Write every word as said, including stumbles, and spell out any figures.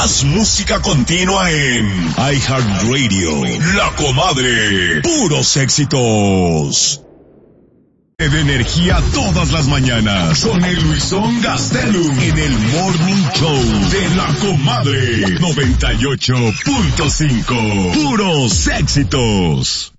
Más música continua en iHeartRadio. La Comadre. Puros éxitos. De energía todas las mañanas con el Luisón Gastelum en el Morning Show de La Comadre noventa y ocho punto cinco. Puros éxitos.